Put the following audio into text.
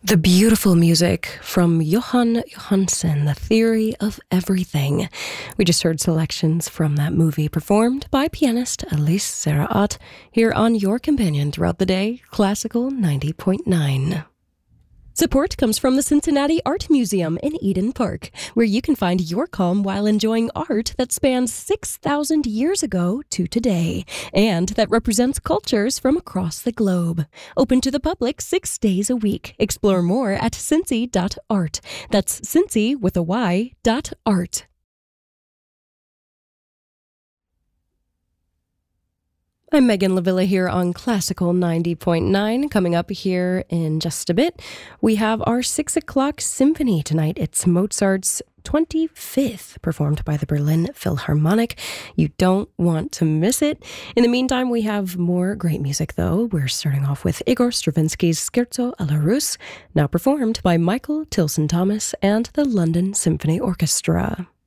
The beautiful music from Johan Johansson, The Theory of Everything. We just heard selections from that movie performed by pianist Elise Serraat here on your companion throughout the day, Classical 90.9. Support comes from the Cincinnati Art Museum in Eden Park, where you can find your calm while enjoying art that spans 6,000 years ago to today, and that represents cultures from across the globe. Open to the public 6 days a week. Explore more at cincy.art. That's Cincy with a Y, .art. I'm Megan Lavilla here on Classical 90.9. Coming up here in just a bit, we have our 6 o'clock symphony tonight. It's Mozart's 25th, performed by the Berlin Philharmonic. You don't want to miss it. In the meantime, we have more great music, though. We're starting off with Igor Stravinsky's Scherzo alla Russe, now performed by Michael Tilson Thomas and the London Symphony Orchestra.